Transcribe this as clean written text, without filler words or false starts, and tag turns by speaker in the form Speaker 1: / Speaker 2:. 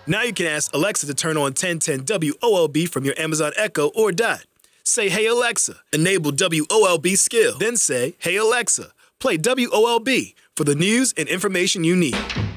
Speaker 1: Now you can ask Alexa to turn on 1010 WOLB from your Amazon Echo or Dot. Say, "Hey Alexa," enable WOLB skill. Then say, "Hey Alexa, play WOLB for the news and information you need."